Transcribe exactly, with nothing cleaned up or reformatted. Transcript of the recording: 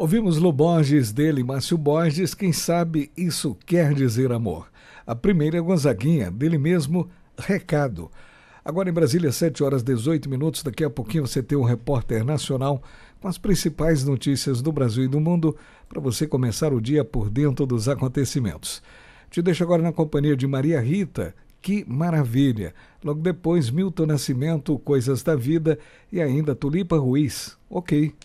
Ouvimos Lu Borges, dele Márcio Borges, quem sabe isso quer dizer amor. A primeira é Gonzaguinha, dele mesmo, Recado. Agora em Brasília, sete horas e dezoito minutos, daqui a pouquinho você tem um repórter nacional com as principais notícias do Brasil e do mundo para você começar o dia por dentro dos acontecimentos. Te deixo agora na companhia de Maria Rita, que maravilha. Logo depois, Milton Nascimento, Coisas da Vida e ainda Tulipa Ruiz. Ok.